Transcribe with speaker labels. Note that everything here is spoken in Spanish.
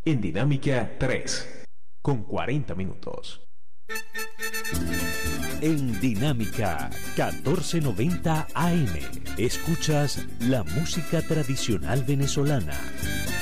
Speaker 1: en Dinámica 3, con 40 minutos.
Speaker 2: En Dinámica 1490 AM, escuchas la música tradicional venezolana.